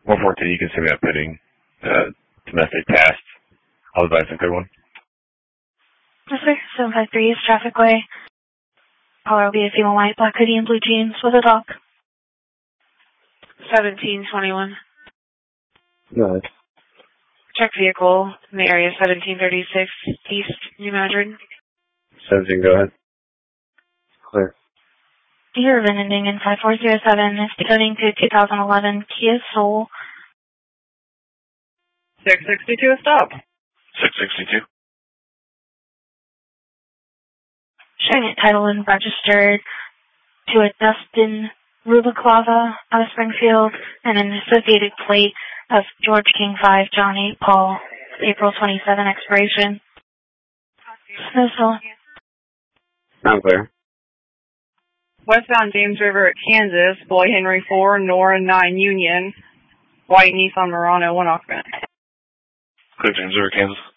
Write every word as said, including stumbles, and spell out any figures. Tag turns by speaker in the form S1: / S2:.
S1: one fourteen, you can send me that pending. Uh, domestic passed. I'll advise on code one.
S2: six seven five three East Traffic Way. Caller will be a female white, black hoodie, and blue jeans with a dog.
S3: seventeen twenty-one.
S1: Go ahead.
S3: Check vehicle in the area seventeen thirty-six East New Madrid.
S1: seventeen, go ahead. Clear.
S2: Year VIN ending in five four zero seven is decoding to two thousand eleven Kia Soul.
S3: six sixty-two, stop.
S1: six sixty-two.
S2: Showing it title and registered to a Dustin Rubaclava out of Springfield and an associated plate of George King five, John eight, Paul, April twenty-seventh expiration. Snowstorm.
S1: I'm clear.
S3: Westbound James River at Kansas, Boy Henry four, Nora nine Union, white Nissan Murano, one occupant.
S1: Clear, James River, Kansas.